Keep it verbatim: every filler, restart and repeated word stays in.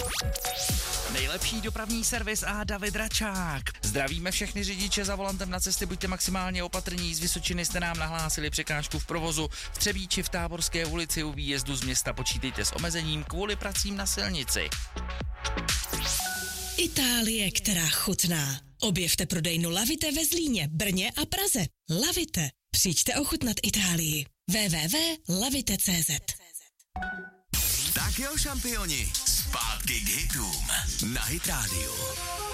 Nejlepší dopravní servis a David Račák. Zdravíme všechny řidiče za volantem na cesty, buďte maximálně opatrní. Z Vysočiny jste nám nahlásili překážku v provozu. V Třebíči v Táborské ulici u výjezdu z města počítejte s omezením kvůli pracím na silnici. Itálie, která chutná. Objevte prodejnu Lavite ve Zlíně, Brně a Praze. Lavite. Přijďte ochutnat Itálii. w w w tečka lavite tečka c z. Tak jo, šampioni, zpátky k hitům na Hit Radio.